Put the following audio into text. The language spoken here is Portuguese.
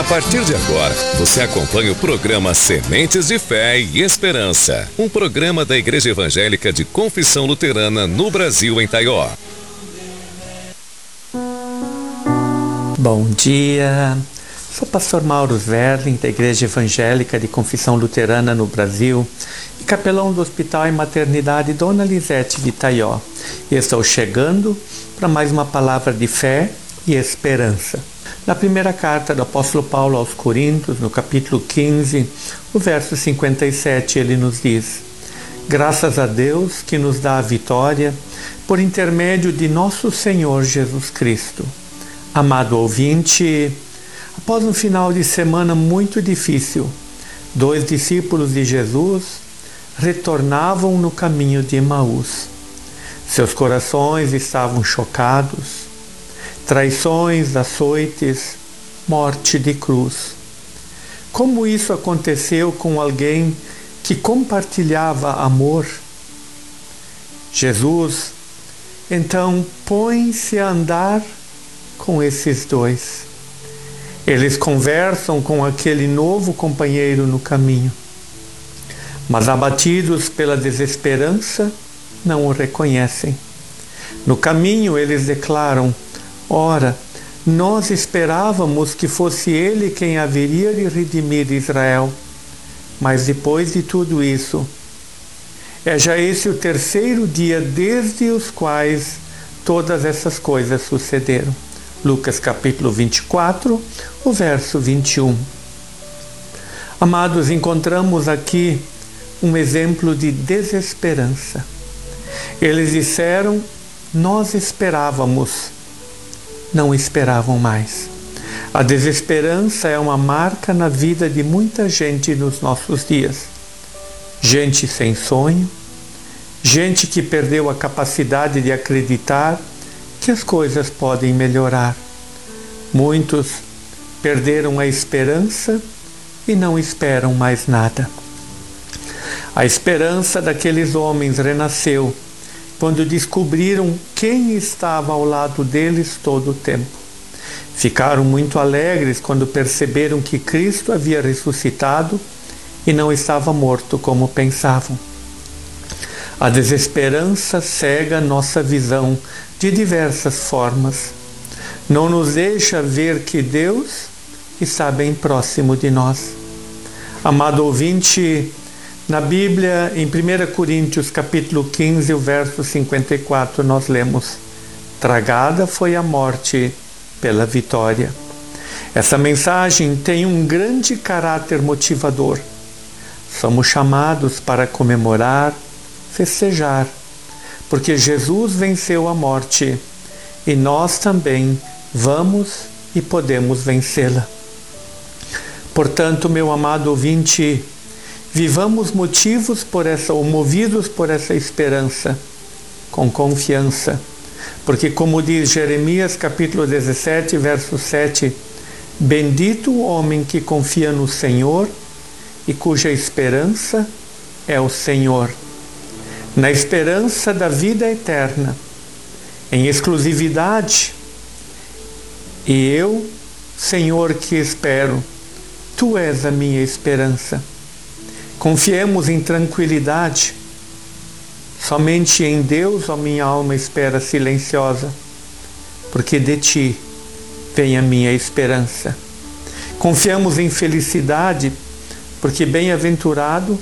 partir de agora, você acompanha o programa Sementes de Fé e Esperança, um programa da Igreja Evangélica de Confissão Luterana no Brasil, em Taió. Bom dia, sou pastor Mauro Zerling, da Igreja Evangélica de Confissão Luterana no Brasil e capelão do Hospital e Maternidade Dona Lisete de Taió. E estou chegando para mais uma palavra de fé e esperança. Na primeira carta do apóstolo Paulo aos Coríntios, no capítulo 15, o verso 57, ele nos diz: graças a Deus que nos dá a vitória por intermédio de nosso Senhor Jesus Cristo. Amado ouvinte, após um final de semana muito difícil, 2 discípulos de Jesus retornavam no caminho de Emaús. Seus corações estavam chocados. Traições, açoites, morte de cruz. Como isso aconteceu com alguém que compartilhava amor? Jesus, então, põe-se a andar com esses dois. Eles conversam com aquele novo companheiro no caminho, mas abatidos pela desesperança, não o reconhecem. No caminho, eles declaram: ora, nós esperávamos que fosse ele quem haveria de redimir Israel. Mas depois de tudo isso, é já esse o 3º dia desde os quais todas essas coisas sucederam. Lucas capítulo 24, o verso 21. Amados, encontramos aqui um exemplo de desesperança. Eles disseram: nós esperávamos. Não esperavam mais. A desesperança é uma marca na vida de muita gente nos nossos dias. Gente sem sonho, gente que perdeu a capacidade de acreditar que as coisas podem melhorar. Muitos perderam a esperança e não esperam mais nada. A esperança daqueles homens renasceu quando descobriram quem estava ao lado deles todo o tempo. Ficaram muito alegres quando perceberam que Cristo havia ressuscitado e não estava morto como pensavam. A desesperança cega nossa visão de diversas formas. Não nos deixa ver que Deus está bem próximo de nós. Amado ouvinte, na Bíblia, em 1 Coríntios capítulo 15, o verso 54, nós lemos: tragada foi a morte pela vitória. Essa mensagem tem um grande caráter motivador. Somos chamados para comemorar, festejar, porque Jesus venceu a morte e nós também vamos e podemos vencê-la. Portanto, meu amado ouvinte, vivamos movidos por essa esperança, com confiança, porque como diz Jeremias capítulo 17, verso 7, bendito o homem que confia no Senhor e cuja esperança é o Senhor. Na esperança da vida eterna, em exclusividade, e eu, Senhor, que espero, Tu és a minha esperança. Confiemos em tranquilidade. Somente em Deus a minha alma espera silenciosa, porque de Ti vem a minha esperança. Confiamos em felicidade, porque bem-aventurado